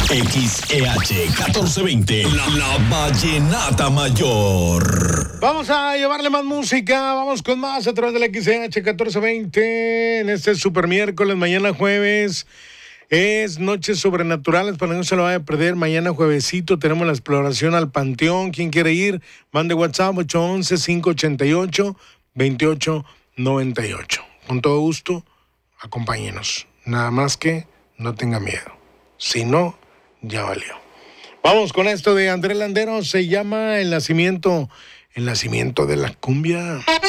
XEH 1420, la Vallenata Mayor. Vamos a llevarle más música, vamos con más a través del XEH 1420 en este super miércoles, mañana jueves. Es Noches Sobrenaturales, para que no se lo vaya a perder. Mañana juevesito tenemos la exploración al Panteón. ¿Quién quiere ir? Mande WhatsApp 811-588-2898. Con todo gusto, acompáñenos. Nada más que no tenga miedo. Si no, ya valió. Vamos con esto de Andrés Landero. Se llama El Nacimiento de la Cumbia.